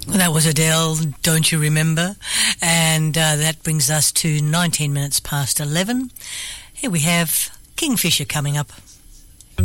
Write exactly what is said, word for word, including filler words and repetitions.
Well, that was Adele, Don't You Remember? And uh, that brings us to nineteen minutes past eleven. Here we have Kingfisher coming up.